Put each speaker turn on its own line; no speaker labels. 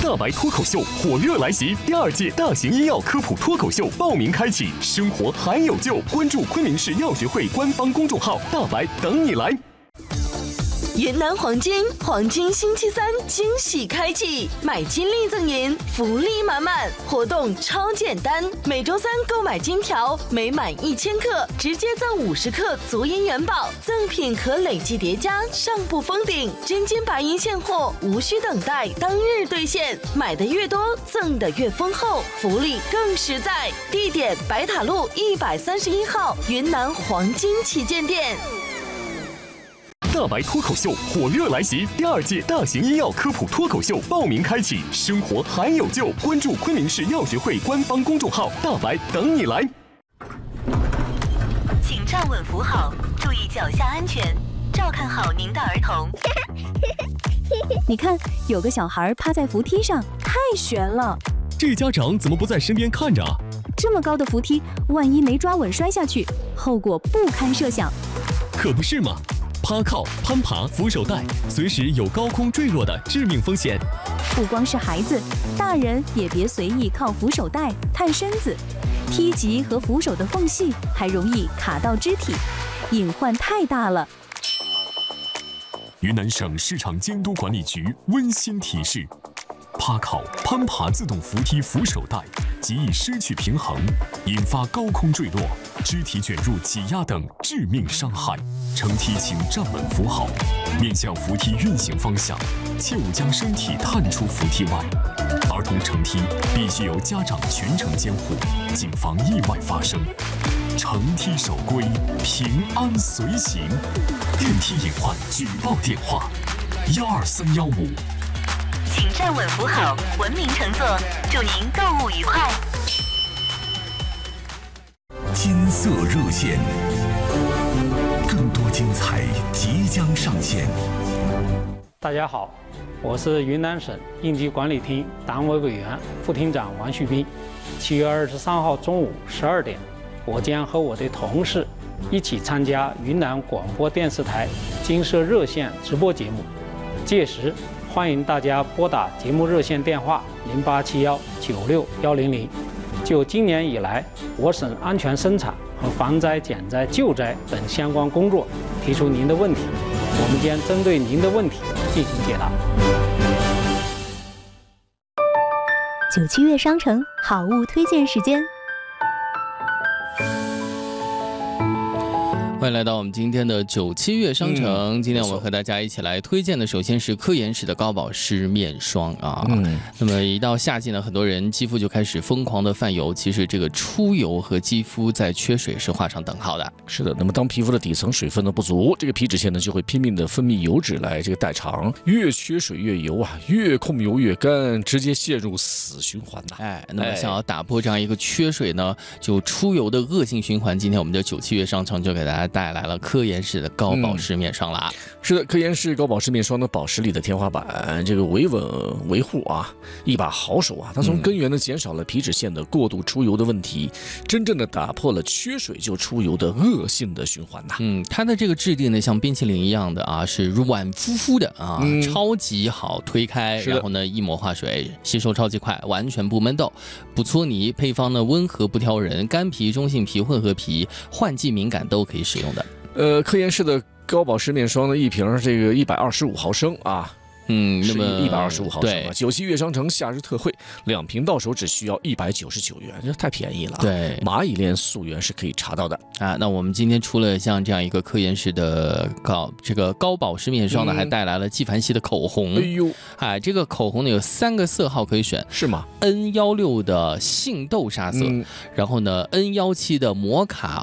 大白脱口秀火热来袭，第2届大型医药科普脱口秀报名开启，生活还有救！关注昆明市药学会官方公众号，大白等你来。
云南黄金星期3惊喜开启，买金利赠银，福利满满，活动超简单，每周3购买金条，每满1000克直接赠50克足银元宝，赠品可累计叠加，上不封顶，真金白银现货，无需等待，当日兑现，买的越多，赠的越丰厚，福利更实在。地点：白塔路131号云南黄金旗舰店。
大白脱口秀火热来袭，第2届大型医药科普脱口秀报名开启，生活还有救！关注昆明市药学会官方公众号，大白等你来。
请站稳扶好，注意脚下安全，照看好您的儿童。
你看，有个小孩趴在扶梯上，太悬了。
这家长怎么不在身边看着啊？
这么高的扶梯，万一没抓稳摔下去，后果不堪设想。
可不是嘛！趴靠、攀爬、扶手带，随时有高空坠落的致命风险。
不光是孩子，大人也别随意靠扶手带探身子，梯级和扶手的缝隙还容易卡到肢体，隐患太大了。
云南省市场监督管理局温馨提示：趴靠、攀爬自动扶梯扶手带极易失去平衡，引发高空坠落、肢体卷入挤压等致命伤害。乘梯请站稳扶好，面向扶梯运行方向，切勿将身体探出扶梯外。儿童乘梯必须由家长全程监护，谨防意外发生。乘梯守规，平安随行。电梯隐患举报电话：12315。
请站稳扶好，文明乘坐，祝您购物愉快。
金色热线，更多精彩即将上线。
大家好，我是云南省应急管理厅党委委员、副厅长王旭斌。7月23号中午12点，我将和我的同事一起参加云南广播电视台金色热线直播节目，届时欢迎大家拨打节目热线电话0871961100，就今年以来我省安全生产和防灾减灾救灾等相关工作提出您的问题，我们将针对您的问题进行解答。
97月商城好物推荐时间。
欢迎来到我们今天的97月商城。今天我们和大家一起来推荐的，首先是科颜氏的高保湿面霜啊。那么一到夏季呢，很多人肌肤就开始疯狂的泛油。其实这个出油和肌肤在缺水是画上等号的。
是的，那么当皮肤的底层水分呢不足，这个皮脂腺呢就会拼命的分泌油脂来这个代偿，越缺水越油啊，越控油越干，直接陷入死循环呐。
那么想要打破这样一个缺水呢就出油的恶性循环，今天我们的97月商城就给大家带来了科颜氏的高保湿面霜了啊。
是的，科颜氏高保湿面霜的保湿力的天花板，这个维稳维护啊，一把好手啊！它从根源的减少了皮脂腺的过度出油的问题，真正的打破了缺水就出油的恶性的循环呐。
它的这个质地呢，像冰淇淋一样的啊，是软乎乎的啊，超级好推开，然后呢一抹化水，吸收超级快，完全不闷痘，不搓泥。配方呢温和不挑人，干皮、中性皮、混合皮、换季敏感都可以使用的。
科颜氏的高保湿面霜的一瓶这个125毫升啊。
那么
125毫升啊！97月商城夏日特惠，2瓶到手只需要199元，这太便宜了。
对，
蚂蚁链溯源是可以查到的
啊。那我们今天除了像这样一个科颜氏的高保湿面霜呢，还带来了纪梵希的口红。这个口红呢有3个色号可以选，
是吗？
N16的杏豆沙色，然后呢 N17的摩卡